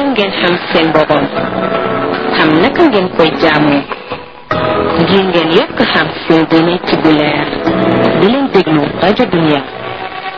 ngeen xam seen borom xam naka ngeen koy jaamoo ngir ngeen yokk xam seen diine ci bu leer di leen déglu rajo Dunia